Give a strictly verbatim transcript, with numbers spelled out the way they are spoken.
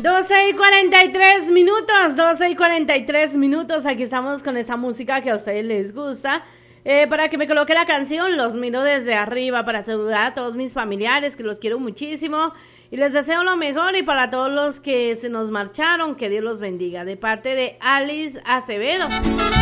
doce y cuarenta y tres minutos, doce y cuarenta y tres minutos. Aquí estamos con esa música que a ustedes les gusta. Eh, para que me coloque la canción, los miro desde arriba para saludar a todos mis familiares, que los quiero muchísimo y les deseo lo mejor. Y para todos los que se nos marcharon, que Dios los bendiga. De parte de Alice Acevedo.